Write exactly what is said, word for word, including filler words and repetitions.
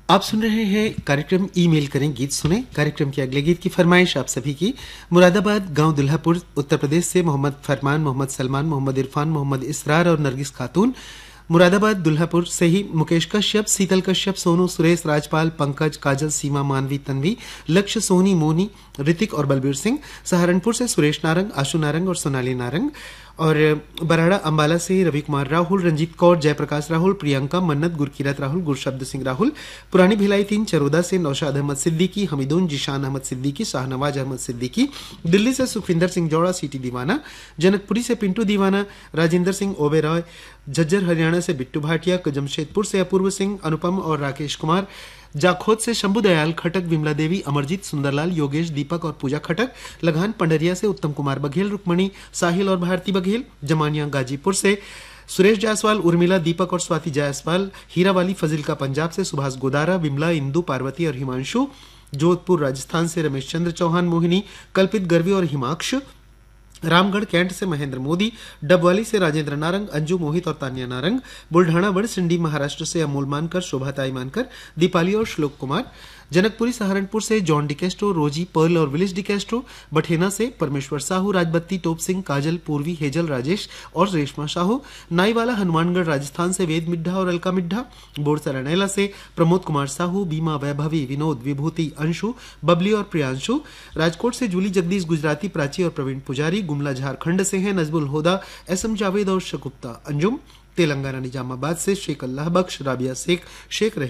आप सुन रहे हैं कार्यक्रम ईमेल करें गीत सुने। कार्यक्रम के अगले गीत की फरमाइश आप सभी की मुरादाबाद गांव दुल्हापुर उत्तर प्रदेश से मोहम्मद फरमान, मोहम्मद सलमान, मोहम्मद इरफान, मोहम्मद इसरार और नरगिस खातून। मुरादाबाद दुल्हापुर से ही मुकेश कश्यप, शीतल कश्यप, सोनू, सुरेश, राजपाल, पंकज, काजल, सीमा, मानवी, तन्वी, लक्ष्य, सोनी, मोनी, ऋतिक और बलबीर सिंह। सहारनपुर से सुरेश नारंग, आशु नारंग और सोनाली नारंग। और बराड़ा अंबाला से रवि कुमार राहुल, रंजीत कौर, जयप्रकाश राहुल, प्रियंका, मन्नत, गुरकीरत राहुल, गुरशब्द सिंह राहुल। पुरानी भिलाई तीन चरोदा से नौशाद अहमद सिद्दीकी, हमीदुन, जिशान अहमद सिद्दीकी, शाहनवाज अहमद सिद्दीकी। दिल्ली से सुखविंदर सिंह जौड़ा, सीटी दीवाना। जनकपुरी से पिंटू दीवाना, राजेंद्र सिंह ओबेरॉय। झज्जर हरियाणा से बिट्टू भाटिया, जमशेदपुर से अपूर्व सिंह, अनुपम और राकेश कुमार। जाखोद से शंभू दयाल खटक, विमला देवी, अमरजीत, सुंदरलाल, योगेश, दीपक और पूजा खटक। लगान पंडरिया से उत्तम कुमार बघेल, रुक्मणी, साहिल और भारती बघेल। जमानिया गाजीपुर से सुरेश जायसवाल, उर्मिला, दीपक और स्वाति जायसवाल। हीरावाली फजिल्का पंजाब से सुभाष गोदारा, विमला, इंदु, पार्वती और हिमांशु। जोधपुर राजस्थान से रमेश चंद्र चौहान, मोहिनी, कल्पित गर्वी और हिमाक्ष। रामगढ़ कैंट से महेंद्र मोदी। डबवाली से राजेंद्र नारंग, अंजू, मोहित और तान्या नारंग। बुल्ढाना बड़सिंडी महाराष्ट्र से अमोल मानकर, शोभाताई मानकर, दीपाली और श्लोक कुमार। जनकपुरी सहारनपुर से जॉन डिकेस्ट्रो, रोजी, पर्ल और विलिस डिकेस्ट्रो। बठेना से परमेश्वर साहू, राजबत्ती, टोप सिंह, काजल, पूर्वी, हेजल, राजेश और रेशमा साहू। नाईवाला हनुमानगढ़ राजस्थान से वेद मिड्ढा और अलका मिड्ढा। बोरसरा नैला से प्रमोद कुमार साहू, बीमा, वैभवी, विनोद, विभूति, अंशु, बबली और प्रियांशु। राजकोट से जूली जगदीश, गुजराती, प्राची और प्रवीण पुजारी। गुमला झारखंड से हैं नजबुल होदा, एस एम जावेद और शकुप्ता अंजुम। तेलंगाना निजामाबाद से शेख अल्लाह बख्श, राबिया शेख, शेख